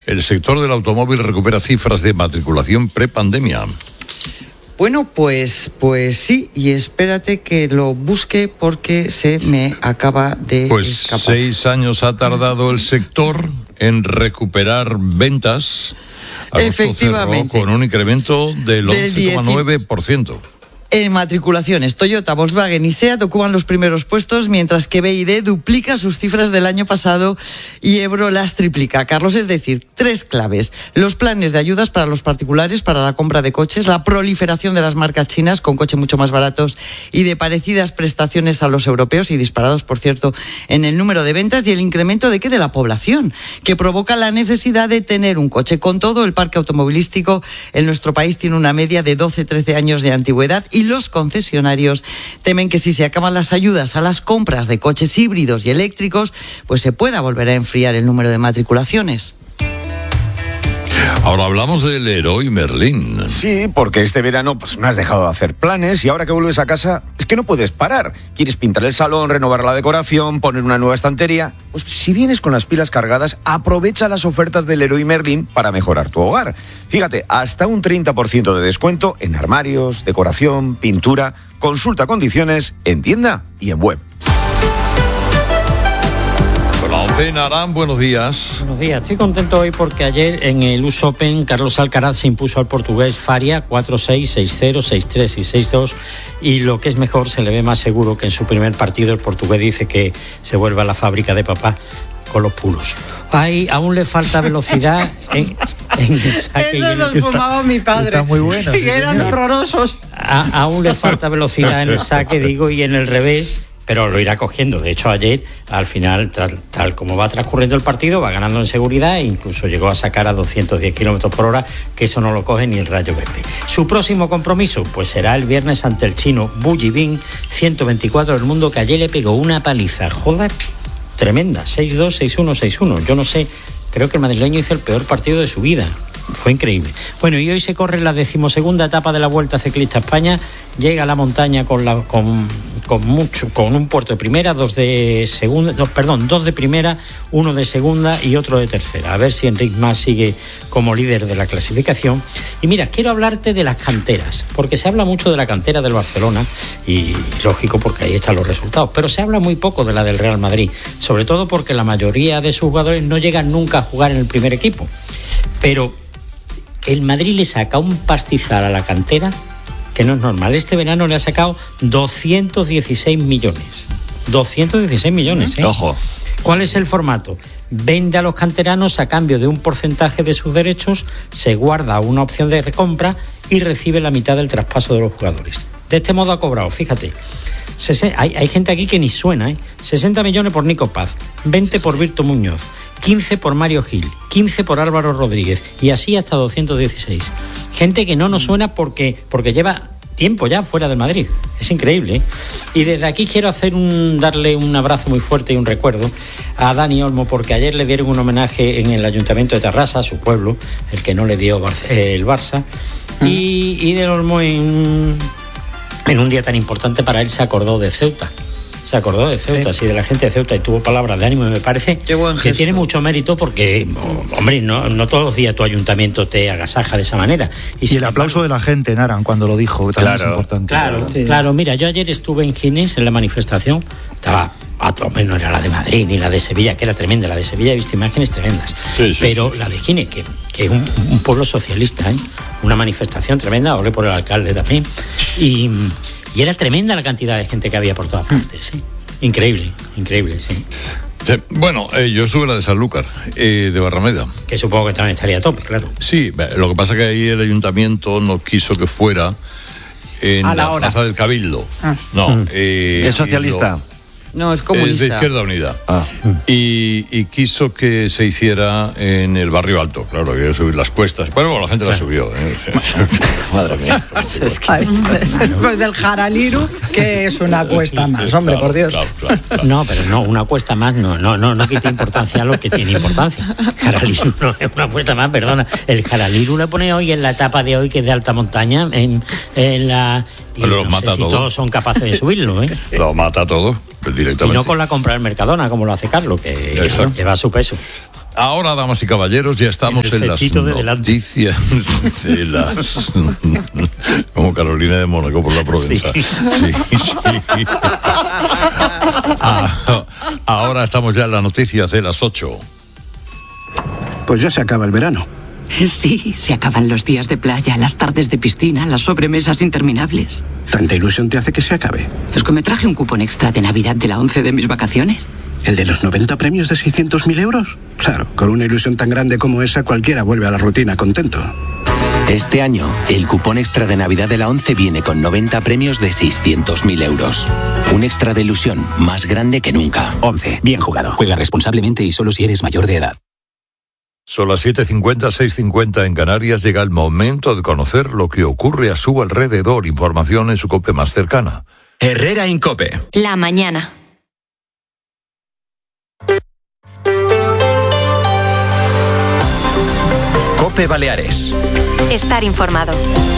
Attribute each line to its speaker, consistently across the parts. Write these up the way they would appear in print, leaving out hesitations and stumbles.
Speaker 1: El sector del automóvil recupera cifras de matriculación prepandemia.
Speaker 2: Bueno, pues sí, y espérate que lo busque porque se me acaba de escapar.
Speaker 1: 6 años ha tardado el sector en recuperar ventas.
Speaker 2: Efectivamente.
Speaker 1: Con un incremento del 11,9%.
Speaker 2: En matriculaciones, Toyota, Volkswagen y SEAT ocupan los primeros puestos, mientras que BYD duplica sus cifras del año pasado y Ebro las triplica. Carlos, es decir, 3 claves: los planes de ayudas para los particulares para la compra de coches, la proliferación de las marcas chinas con coches mucho más baratos y de parecidas prestaciones a los europeos y disparados, por cierto, en el número de ventas, y el incremento de la población, que provoca la necesidad de tener un coche. Con todo, el parque automovilístico en nuestro país tiene una media de 12-13 años de antigüedad y los concesionarios temen que si se acaban las ayudas a las compras de coches híbridos y eléctricos, pues se pueda volver a enfriar el número de matriculaciones.
Speaker 1: Ahora hablamos del Leroy Merlin.
Speaker 3: Sí, porque este verano pues no has dejado de hacer planes y ahora que vuelves a casa es que no puedes parar. Quieres pintar el salón, renovar la decoración, poner una nueva estantería. Pues si vienes con las pilas cargadas, aprovecha las ofertas del Leroy Merlin para mejorar tu hogar. Fíjate, hasta un 30% de descuento en armarios, decoración, pintura. Consulta condiciones en tienda y en web.
Speaker 1: Narán, buenos días.
Speaker 4: Buenos días, estoy contento hoy porque ayer en el US Open Carlos Alcaraz se impuso al portugués Faria 4-6, 6-0, 6-3 y 6-2, y lo que es mejor, se le ve más seguro que en su primer partido el portugués dice que se vuelve a la fábrica de papá con los pulos. Aún le falta velocidad en el saque.
Speaker 2: Eso los fumaba mi padre.
Speaker 5: Está muy bueno.
Speaker 2: Y eran horrorosos.
Speaker 4: Aún le falta velocidad en el saque, digo, y en el revés, pero lo irá cogiendo. De hecho, ayer, al final, tal como va transcurriendo el partido, va ganando en seguridad e incluso llegó a sacar a 210 kilómetros por hora, que eso no lo coge ni el Rayo Verde. Su próximo compromiso, pues será el viernes ante el chino Bu Yibing, 124 del mundo, que ayer le pegó una paliza, joder, tremenda, 6-2, 6-1, 6-1. Yo no sé, creo que el madrileño hizo el peor partido de su vida. Fue increíble. Bueno, y hoy se corre la 12ª etapa de la Vuelta Ciclista a España. Llega a la montaña con un puerto de primera, dos de primera, uno de segunda y otro de tercera. A ver si Enric Mas sigue como líder de la clasificación. Y mira, quiero hablarte de las canteras, porque se habla mucho de la cantera del Barcelona, y lógico, porque ahí están los resultados, pero se habla muy poco de la del Real Madrid, sobre todo porque la mayoría de sus jugadores no llegan nunca a jugar en el primer equipo. Pero el Madrid le saca un pastizal a la cantera que no es normal. Este verano le ha sacado 216 millones. 216 millones, ¿eh?
Speaker 1: Ojo.
Speaker 4: ¿Cuál es el formato? Vende a los canteranos a cambio de un porcentaje de sus derechos, se guarda una opción de recompra y recibe la mitad del traspaso de los jugadores. De este modo ha cobrado, fíjate, hay gente aquí que ni suena, 60 millones por Nico Paz, 20 por Virtu Muñoz, 15 por Mario Gil, 15 por Álvaro Rodríguez, y así hasta 216. Gente que no nos suena porque lleva tiempo ya fuera de Madrid. Es increíble, ¿eh? Y desde aquí quiero darle un abrazo muy fuerte y un recuerdo a Dani Olmo, porque ayer le dieron un homenaje en el Ayuntamiento de Tarrasa, su pueblo, el que no le dio el Barça, y del Olmo en un día tan importante para él se acordó de Ceuta. Se acordó de Ceuta, sí, de la gente de Ceuta, y tuvo palabras de ánimo, y me parece que tiene mucho mérito porque, hombre, no todos los días tu ayuntamiento te agasaja de esa manera.
Speaker 5: Y el aplauso de la gente, Naran, cuando lo dijo, que también es importante.
Speaker 4: Claro, mira, yo ayer estuve en Ginés, en la manifestación, estaba, no era la de Madrid ni la de Sevilla, que era tremenda, la de Sevilla he visto imágenes tremendas, pero la de Ginés, que es un pueblo socialista, una manifestación tremenda, hablé por el alcalde también, y era tremenda la cantidad de gente que había por todas partes, ¿sí? Increíble, sí.
Speaker 1: Bueno, yo estuve en la de Sanlúcar, de Barrameda.
Speaker 4: Que supongo que también estaría a tope, claro.
Speaker 1: Sí, lo que pasa es que ahí el ayuntamiento no quiso que fuera en la Plaza del Cabildo. No.
Speaker 3: ¿Es socialista?
Speaker 2: No, es comunista.
Speaker 1: Es de Izquierda Unida. Y quiso que se hiciera en el Barrio Alto. Claro, había que subir las cuestas. Pero bueno, la gente la subió.
Speaker 3: Madre mía.
Speaker 6: Pues del Jaraliru, que es una cuesta más, hombre, por Dios.
Speaker 1: Claro.
Speaker 4: No, pero no, una cuesta más no quita importancia a lo que tiene importancia. Jaraliru no es una cuesta más, perdona. El Jaraliru le pone hoy en la etapa de hoy, que es de alta montaña, en la... Y
Speaker 1: pero
Speaker 4: no sé si todos son capaces de subirlo, ¿eh?
Speaker 1: Lo mata todo, directamente.
Speaker 4: Y no con la compra del Mercadona, como lo hace Carlos, que va a su peso.
Speaker 1: Ahora, damas y caballeros, ya estamos en las noticias de las... Como Carolina de Mónaco por la Provenza. Sí. Ahora estamos ya en las noticias de las 8.
Speaker 7: Pues ya se acaba el verano.
Speaker 8: Sí, se acaban los días de playa, las tardes de piscina, las sobremesas interminables.
Speaker 7: ¿Tanta ilusión te hace que se acabe?
Speaker 8: Es que me traje un cupón extra de Navidad de la 11 de mis vacaciones.
Speaker 7: ¿El de los 90 premios de 600.000 euros? Claro, con una ilusión tan grande como esa, cualquiera vuelve a la rutina contento.
Speaker 9: Este año, el cupón extra de Navidad de la 11 viene con 90 premios de 600.000 euros. Un extra de ilusión más grande que nunca.
Speaker 10: 11. Bien jugado. Juega responsablemente y solo si eres mayor de edad.
Speaker 1: Son las 7:50, 6:50 en Canarias. Llega el momento de conocer lo que ocurre a su alrededor. Información en su COPE más cercana.
Speaker 11: Herrera Incope.
Speaker 12: La mañana.
Speaker 11: COPE Baleares.
Speaker 12: Estar informado.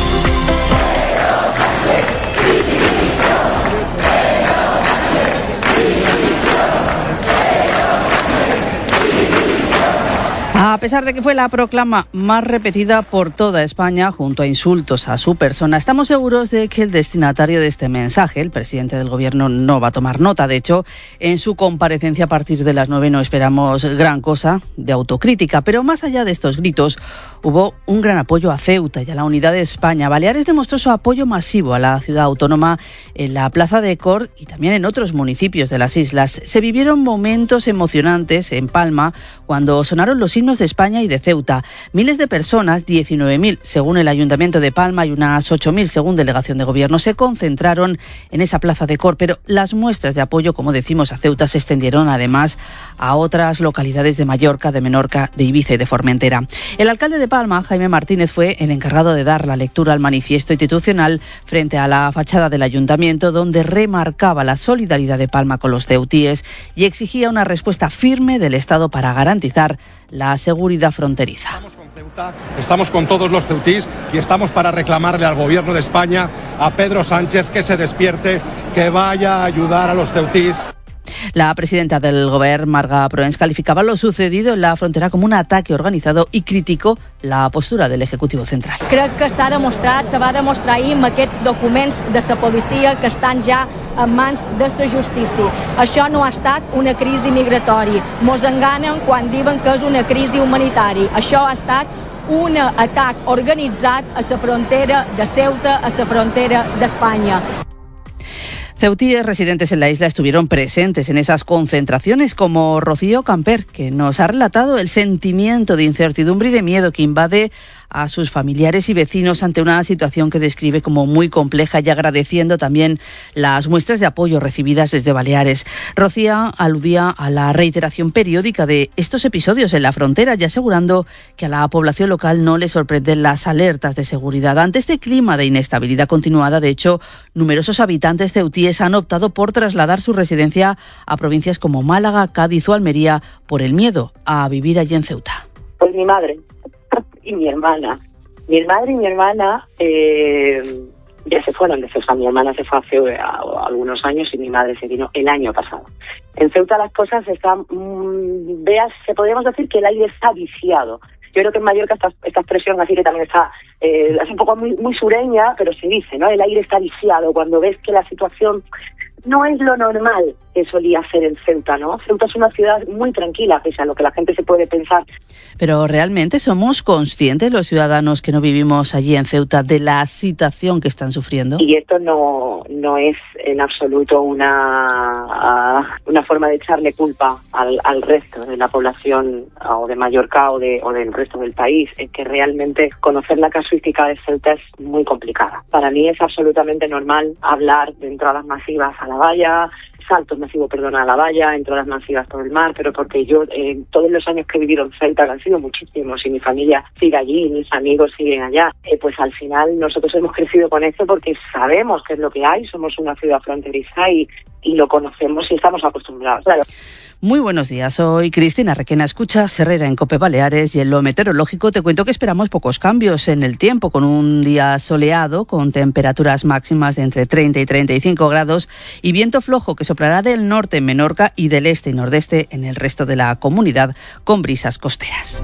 Speaker 13: A pesar de que fue la proclama más repetida por toda España, junto a insultos a su persona, estamos seguros de que el destinatario de este mensaje, el presidente del Gobierno, no va a tomar nota. De hecho, en su comparecencia a partir de las 9 no esperamos gran cosa de autocrítica. Pero más allá de estos gritos, hubo un gran apoyo a Ceuta y a la unidad de España. Baleares demostró su apoyo masivo a la ciudad autónoma en la Plaza de Cort y también en otros municipios de las islas. Se vivieron momentos emocionantes en Palma cuando sonaron los himnos de España y de Ceuta. Miles de personas, 19.000 según el Ayuntamiento de Palma y unas 8.000 según Delegación de Gobierno, se concentraron en esa Plaza de Cort, pero las muestras de apoyo, como decimos, a Ceuta se extendieron además a otras localidades de Mallorca, de Menorca, de Ibiza y de Formentera. El alcalde de Palma, Jaime Martínez, fue el encargado de dar la lectura al manifiesto institucional frente a la fachada del Ayuntamiento, donde remarcaba la solidaridad de Palma con los ceutíes y exigía una respuesta firme del Estado para garantizar la seguridad fronteriza.
Speaker 14: Estamos con todos los ceutís y estamos para reclamarle al Gobierno de España, a Pedro Sánchez, que se despierte, que vaya a ayudar a los ceutís.
Speaker 13: La presidenta del Govern, Marga Proens, calificaba lo sucedido en la frontera como un ataque organizado y criticó la postura del Ejecutivo Central.
Speaker 15: Crec que se va a demostrar ahir amb aquests documents de la policia que estan ja en mans de la justícia. Això no ha estat una crisi migratòria. Mos enganen quan diuen que és una crisi humanitària. Això ha estat un atac organitzat a la frontera de Ceuta, a la frontera d'Espanya.
Speaker 13: Ceutíes residentes en la isla estuvieron presentes en esas concentraciones, como Rocío Camper, que nos ha relatado el sentimiento de incertidumbre y de miedo que invade a sus familiares y vecinos ante una situación que describe como muy compleja, y agradeciendo también las muestras de apoyo recibidas desde Baleares. Rocío aludía a la reiteración periódica de estos episodios en la frontera y asegurando que a la población local no le sorprenden las alertas de seguridad. Ante este clima de inestabilidad continuada, de hecho, numerosos habitantes ceutíes han optado por trasladar su residencia a provincias como Málaga, Cádiz o Almería por el miedo a vivir allí en Ceuta.
Speaker 16: Pues mi madre y mi hermana. Mi madre y mi hermana ya se fueron de Ceuta. Mi hermana se fue hace algunos años y mi madre se vino el año pasado. En Ceuta las cosas están, podríamos decir que el aire está viciado. Yo creo que en Mallorca esta expresión así que también está, es un poco muy sureña, pero se dice, ¿no? El aire está viciado cuando ves que la situación no es lo normal que solía ser en Ceuta, ¿no? Ceuta es una ciudad muy tranquila, pese a lo que la gente se puede pensar.
Speaker 13: Pero ¿realmente somos conscientes los ciudadanos que no vivimos allí en Ceuta de la situación que están sufriendo?
Speaker 16: Y esto no es en absoluto una forma de echarle culpa al resto de la población o de Mallorca o del resto del país. Es que realmente conocer la casuística de Ceuta es muy complicada. Para mí es absolutamente normal hablar de entradas masivas a la valla, saltos masivos, a la valla, entradas masivas por el mar, pero porque yo, todos los años que he vivido en Ceuta, que han sido muchísimos, y mi familia sigue allí, y mis amigos siguen allá, pues al final nosotros hemos crecido con esto porque sabemos qué es lo que hay, somos una ciudad fronteriza y lo conocemos y estamos acostumbrados. Claro.
Speaker 13: Muy buenos días, soy Cristina Requena, escucha Herrera en COPE Baleares y en lo meteorológico te cuento que esperamos pocos cambios en el tiempo, con un día soleado, con temperaturas máximas de entre 30 y 35 grados y viento flojo que soplará del norte en Menorca y del este y nordeste en el resto de la comunidad, con brisas costeras.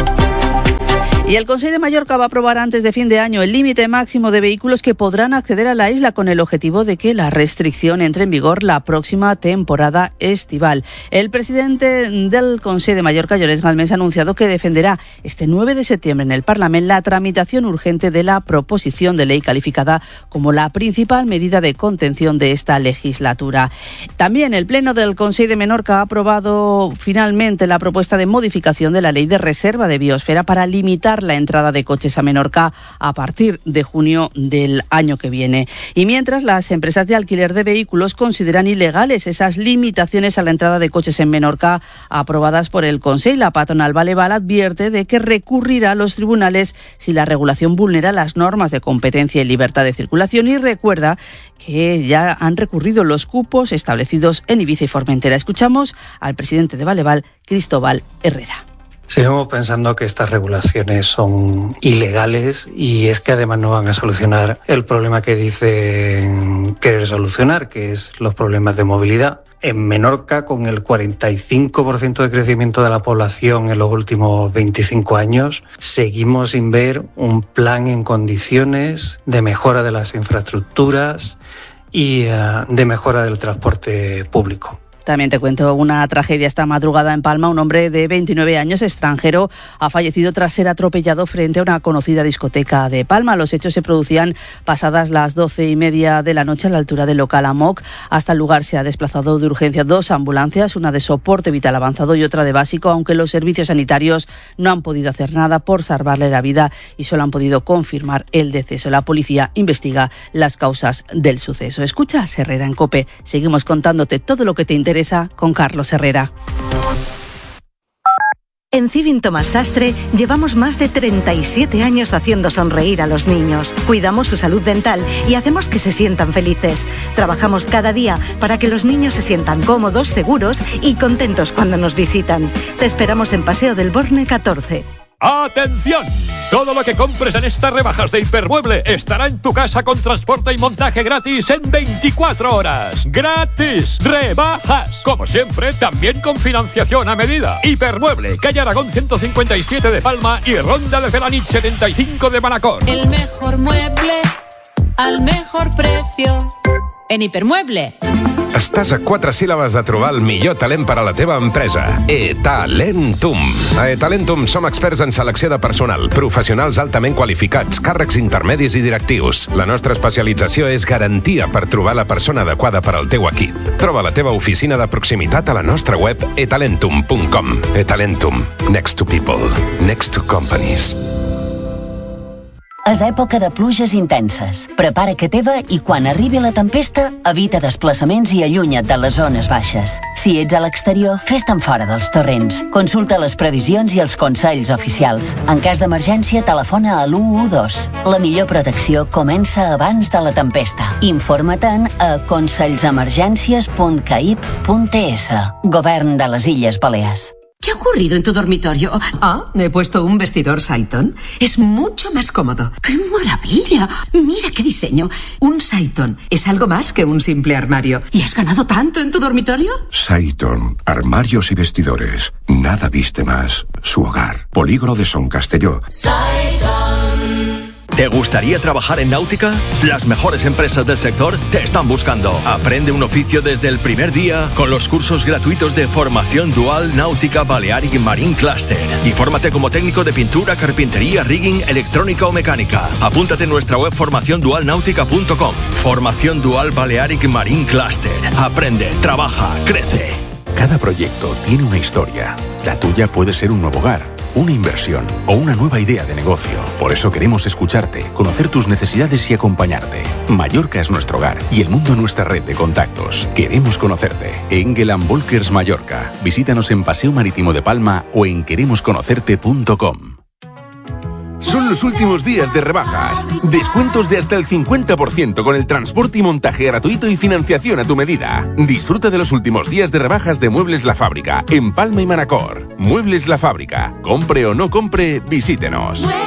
Speaker 13: Y el Consell de Mallorca va a aprobar antes de fin de año el límite máximo de vehículos que podrán acceder a la isla, con el objetivo de que la restricción entre en vigor la próxima temporada estival. El presidente del Consell de Mallorca, Llorenç Galmés, ha anunciado que defenderá este 9 de septiembre en el Parlamento la tramitación urgente de la proposición de ley calificada como la principal medida de contención de esta legislatura. También el Pleno del Consell de Menorca ha aprobado finalmente la propuesta de modificación de la ley de reserva de biosfera para limitar la entrada de coches a Menorca a partir de junio del año que viene. Y mientras, las empresas de alquiler de vehículos consideran ilegales esas limitaciones a la entrada de coches en Menorca aprobadas por el Consell. La patronal Baleval advierte de que recurrirá a los tribunales si la regulación vulnera las normas de competencia y libertad de circulación, y recuerda que ya han recurrido los cupos establecidos en Ibiza y Formentera. Escuchamos al presidente de Baleval, Cristóbal Herrera.
Speaker 17: Seguimos pensando que estas regulaciones son ilegales, y es que además no van a solucionar el problema que dicen querer solucionar, que es los problemas de movilidad. En Menorca, con el 45% de crecimiento de la población en los últimos 25 años, seguimos sin ver un plan en condiciones de mejora de las infraestructuras y de mejora del transporte público.
Speaker 13: También te cuento una tragedia esta madrugada en Palma. Un hombre de 29 años, extranjero, ha fallecido tras ser atropellado frente a una conocida discoteca de Palma. Los hechos se producían pasadas las 12:30 de la noche a la altura del local Amok. Hasta el lugar se ha desplazado de urgencia 2 ambulancias, una de soporte vital avanzado y otra de básico, aunque los servicios sanitarios no han podido hacer nada por salvarle la vida y solo han podido confirmar el deceso. La policía investiga las causas del suceso. Escucha Herrera en COPE. Seguimos contándote todo lo que te interesa con Carlos Herrera.
Speaker 18: En Civin Tomás Sastre llevamos más de 37 años haciendo sonreír a los niños. Cuidamos su salud dental y hacemos que se sientan felices. Trabajamos cada día para que los niños se sientan cómodos, seguros y contentos cuando nos visitan. Te esperamos en Paseo del Borne 14.
Speaker 1: ¡Atención! Todo lo que compres en estas rebajas de Hipermueble estará en tu casa con transporte y montaje gratis en 24 horas. ¡Gratis! ¡Rebajas! Como siempre, también con financiación a medida. Hipermueble, calle Aragón 157 de Palma y Ronda de Felanich 75 de Manacor.
Speaker 19: El mejor mueble al mejor precio en Hipermueble.
Speaker 20: Estàs a 4 síl·labes de trobar el millor talent per a la teva empresa. eTalentum. A eTalentum som experts en selecció de personal, professionals altament qualificats, càrrecs intermedis i directius. La nostra especialització és garantia per trobar la persona adequada per al teu equip. Troba la teva oficina de proximitat a la nostra web etalentum.com. eTalentum. Next to people. Next to companies.
Speaker 21: És època de pluges intenses. Prepara que teva i quan arribi la tempesta, evita desplaçaments i allunya't de les zones baixes. Si ets a l'exterior, fes-te'n fora dels torrents. Consulta les previsions i els consells oficials. En cas d'emergència, telefona a l'112. La millor protecció comença abans de la tempesta. Informa-te'n a consellsemergències.caip.es. Govern de les Illes Balears.
Speaker 22: ¿Qué ha ocurrido en tu dormitorio? Ah, he puesto un vestidor Saiton. Es mucho más cómodo. ¡Qué maravilla! Mira qué diseño. Un Saiton es algo más que un simple armario. ¿Y has ganado tanto en tu dormitorio?
Speaker 23: Saiton, armarios y vestidores. Nada viste más. Su hogar. Polígono de Son Castelló.
Speaker 11: ¿Te gustaría trabajar en náutica? Las mejores empresas del sector te están buscando. Aprende un oficio desde el primer día con los cursos gratuitos de formación dual Náutica Balearic Marine Cluster. Infórmate como técnico de pintura, carpintería, rigging, electrónica o mecánica. Apúntate en nuestra web formaciondualnautica.com. Formación Dual Balearic Marine Cluster. Aprende, trabaja, crece.
Speaker 24: Cada proyecto tiene una historia. La tuya puede ser un nuevo hogar, una inversión o una nueva idea de negocio. Por eso queremos escucharte, conocer tus necesidades y acompañarte. Mallorca es nuestro hogar y el mundo nuestra red de contactos. Queremos conocerte. Engel & Volkers Mallorca. Visítanos en Paseo Marítimo de Palma o en queremosconocerte.com.
Speaker 2: Son los últimos días de rebajas. Descuentos de hasta el 50% con el transporte y montaje gratuito y financiación a tu medida. Disfruta de los últimos días de rebajas de Muebles La Fábrica en Palma y Manacor. Muebles La Fábrica. Compre o no compre, visítenos.